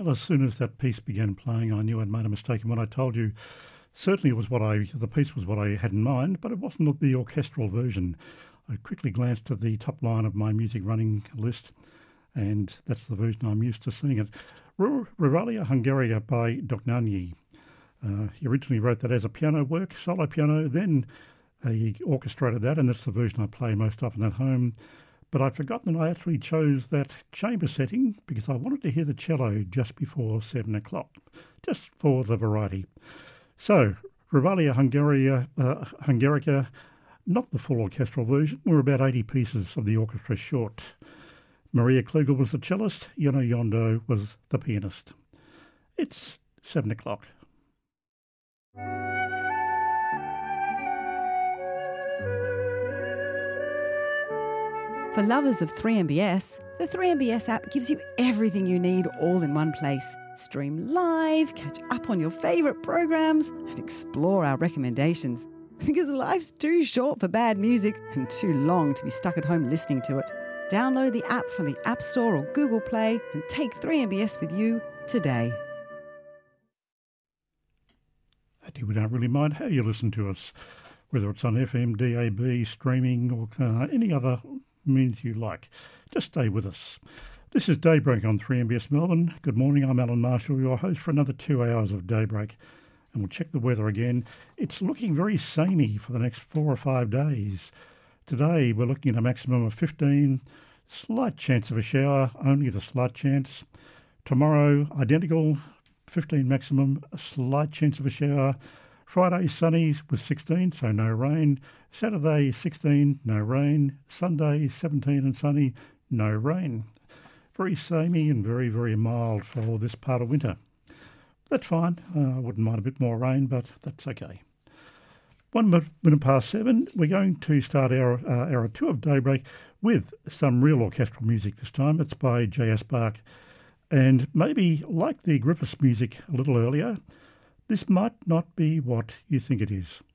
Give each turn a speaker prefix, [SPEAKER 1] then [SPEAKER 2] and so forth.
[SPEAKER 1] Well, as soon as that piece began playing, I knew I'd made a mistake. And when I told you, certainly it was the piece was what I had in mind, but it wasn't the orchestral version. I quickly glanced at the top line of my music running list, and that's the version I'm used to seeing it. Ruralia Hungaria by Dognanyi. He originally wrote that as a piano work, solo piano, then he orchestrated that, and that's the version I play most often at home. But I'd forgotten I actually chose that chamber setting because I wanted to hear the cello just before 7 o'clock, just for the variety. So, Ruralia Hungarica, not the full orchestral version. We're about 80 pieces of the orchestra short. Maria Klugel was the cellist, Yono Yondo was the pianist. It's 7 o'clock.
[SPEAKER 2] For lovers of 3MBS, the 3MBS app gives you everything you need all in one place. Stream live, catch up on your favourite programs, and explore our recommendations. Because life's too short for bad music and too long to be stuck at home listening to it. Download the app from the App Store or Google Play and take 3MBS with you today.
[SPEAKER 1] We don't really mind how you listen to us, whether it's on FM, DAB, streaming, or any other means you like. Just stay with us. This is Daybreak on 3MBS Melbourne. Good morning, I'm Alan Marshall, your host for another 2 hours of Daybreak. And we'll check the weather again. It's looking very samey for the next 4 or 5 days. Today we're looking at a maximum of 15, slight chance of a shower, only the slight chance. Tomorrow, identical, 15 maximum, a slight chance of a shower. Friday, sunny with 16, so no rain. Saturday, 16, no rain. Sunday, 17 and sunny, no rain. Very samey and very, very mild for this part of winter. That's fine. I wouldn't mind a bit more rain, but that's okay. 1 minute past 7, we're going to start our 2 of Daybreak with some real orchestral music this time. It's by J.S. Bach. And maybe, like the Griffiths music a little earlier, this might not be what you think it is.